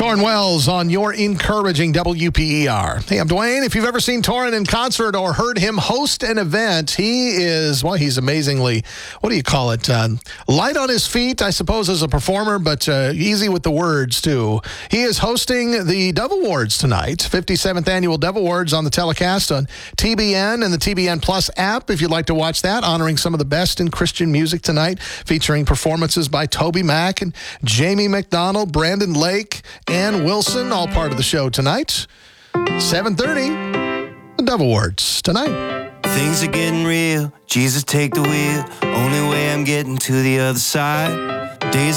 Torrin Wells on your encouraging WPER. Hey, I'm Dwayne. If you've ever seen Torrin in concert or heard him host an event, he's amazingly, what do you call it? Light on his feet, I suppose, as a performer, but easy with the words, too. He is hosting the Dove Awards tonight, 57th Annual Dove Awards on the telecast on TBN and the TBN Plus app, if you'd like to watch that, honoring some of the best in Christian music tonight, featuring performances by Toby Mac and Jamie McDonald, Brandon Lake, Ann Wilson, all part of the show tonight. 7:30, the Dove Awards tonight. Things are getting real. Jesus, take the wheel. Only way I'm getting to the other side. Days